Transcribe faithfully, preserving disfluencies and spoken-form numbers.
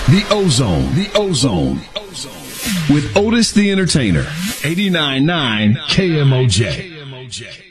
The Ozone. The Ozone. With Otis the Entertainer. eighty-nine point nine K M O J.